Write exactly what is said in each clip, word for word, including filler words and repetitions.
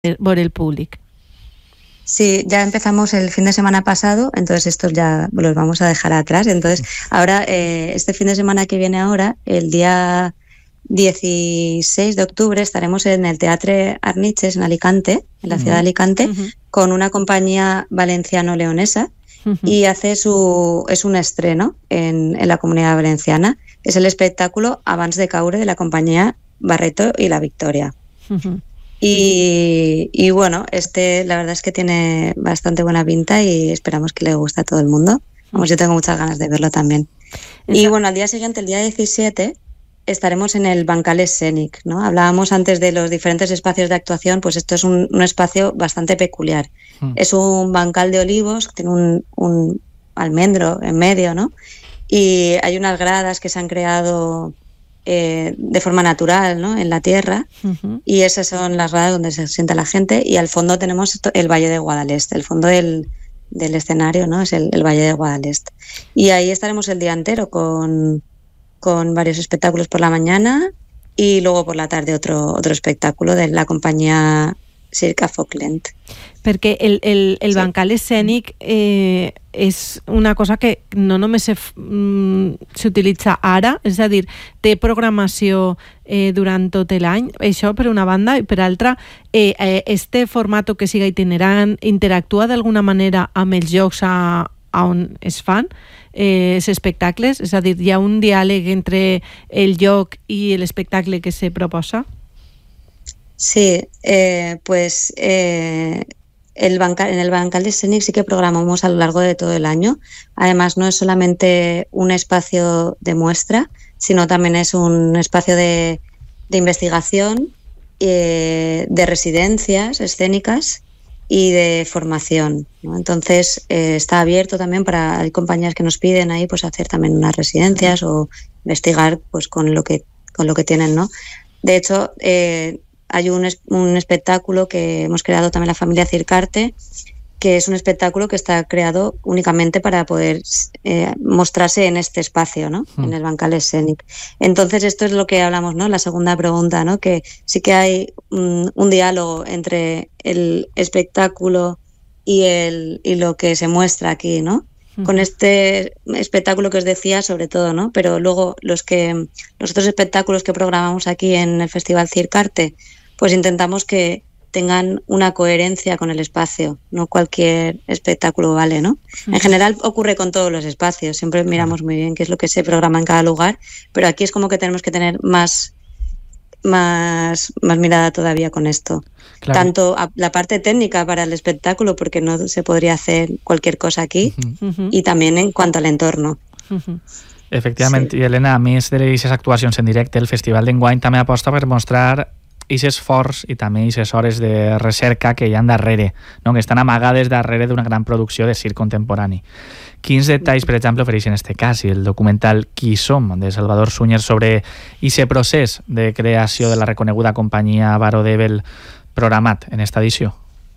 por el público. Sí, ya empezamos el fin de semana pasado, entonces estos ya los vamos a dejar atrás. Entonces, ahora, eh, este fin de semana que viene ahora, el día dieciséis de octubre, estaremos en el Teatre Arniches, en Alicante, en la uh-huh. ciudad de Alicante, uh-huh. con una compañía valenciano-leonesa, uh-huh. y hace su es un estreno en, en la Comunidad Valenciana. Es el espectáculo Abans de caure de la compañía Barreto y la Victoria. Uh-huh. Y, y bueno, este la verdad es que tiene bastante buena pinta y esperamos que le guste a todo el mundo. Vamos, yo tengo muchas ganas de verlo también. Y bueno, al día siguiente, el día diecisiete, estaremos en el Bancal Escénic, ¿no? Hablábamos antes de los diferentes espacios de actuación, pues esto es un, un espacio bastante peculiar. Mm. Es un bancal de olivos, tiene un, un almendro en medio, ¿no? Y hay unas gradas que se han creado Eh, de forma natural, ¿no? En la tierra, uh-huh. y esas son las gradas donde se sienta la gente, y al fondo tenemos el Valle de Guadalest, el fondo del, del escenario, ¿no? Es el, el Valle de Guadalest, y ahí estaremos el día entero con, con varios espectáculos por la mañana y luego por la tarde otro, otro espectáculo de la compañía Circa Folkland. Perquè el, el, el sí. bancal escènic eh, és una cosa que no només s'utilitza ara, és a dir, té programació eh, durant tot l'any, això per una banda, i per altra, eh, eh, este format que siga itinerant interactua d'alguna manera amb els llocs a, a on es fan eh, els espectacles, és a dir, hi ha un diàleg entre el lloc i l'espectacle que se proposa? Sí, eh, pues eh, el bancal, en el Bancal de Escénic sí que programamos a lo largo de todo el año. Además, no es solamente un espacio de muestra, sino también es un espacio de, de investigación, eh, de residencias escénicas y de formación, ¿no? Entonces, eh, está abierto también para, hay compañías que nos piden ahí pues hacer también unas residencias o investigar pues con lo que, con lo que tienen, ¿no? De hecho, eh, hay un, un espectáculo que hemos creado también la familia Circarte, que es un espectáculo que está creado únicamente para poder eh, mostrarse en este espacio, ¿no? Mm. En el Bancal Escénic. Entonces, esto es lo que hablamos, ¿no? La segunda pregunta, ¿no? Que sí que hay un, un diálogo entre el espectáculo y, el, y lo que se muestra aquí, ¿no? Mm. Con este espectáculo que os decía, sobre todo, ¿no? Pero luego los, que, los otros espectáculos que programamos aquí en el Festival Circarte, pues intentamos que tengan una coherencia con el espacio, no cualquier espectáculo vale, ¿no? En general ocurre con todos los espacios, siempre miramos muy bien qué es lo que se programa en cada lugar, pero aquí es como que tenemos que tener más, más, más mirada todavía con esto. Claro. Tanto a la parte técnica para el espectáculo, porque no se podría hacer cualquier cosa aquí, uh-huh. y también en cuanto al entorno. Uh-huh. Efectivament, sí. I Helena, a més d'aquestes actuacions en directe, el Festival d'enguany també aposta per mostrar aquest esforç i també aquestes hores de recerca que hi ha darrere, no? Que estan amagades darrere d'una gran producció de circ contemporani. Quins detalls, per exemple, ofereix en aquest cas el documental Qui som, de Salvador Sunyer, sobre aquest procés de creació de la reconeguda companyia Baró d'Ebel programat en esta edició?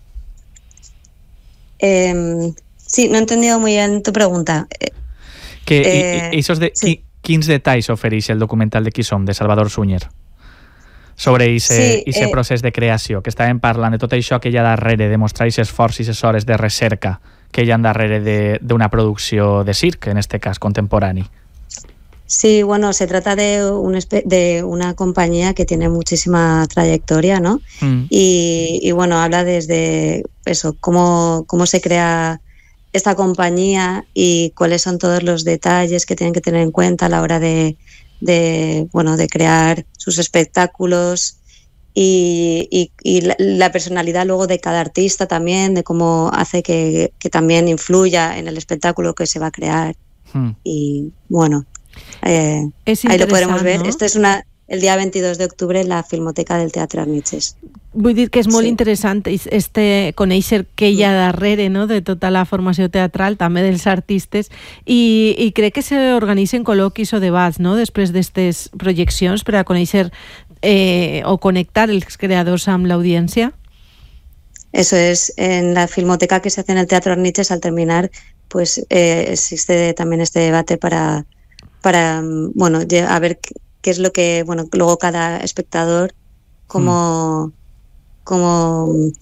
Eh, sí, no he entendido muy bien tu pregunta. Que, eh, i, i, de, sí. Quins detalls ofereix el documental de Qui som, de Salvador Sunyer? Sobre aquest sí, eh, procés de creació, que estàvem parlant de tot això que hi ha darrere, de mostrar aquest esforç i aquestes hores de recerca que hi ha darrere d'una producció de circ, en este cas contemporani. Sí, bueno, se trata de, un de una compañía que tiene muchísima trayectoria, ¿no? Mm. Y, y bueno, habla desde eso, cómo, cómo se crea esta compañía y cuáles son todos los detalles que tienen que tener en cuenta a la hora de de bueno de crear sus espectáculos y, y, y la, la personalidad luego de cada artista también, de cómo hace que, que también influya en el espectáculo que se va a crear. Hmm. Y bueno, eh, ahí lo podremos ver, ¿no? Esto es una el día veintidós de octubre en la Filmoteca del Teatre Arniches. Vull dir que és molt sí. interessant este conèixer què hi ha darrere, no?, de tota la formació teatral, també dels artistes, i, i crec que s'organitzen col·loquis o debats, no?, després d'aquestes projeccions per a conèixer eh, o connectar els creadors amb l'audiència. Eso es, en la Filmoteca que se hace en el Teatro Arniches, al terminar, pues eh, existe también este debate para, para bueno, a ver qué es lo que, bueno, luego cada espectador, cómo... Mm. como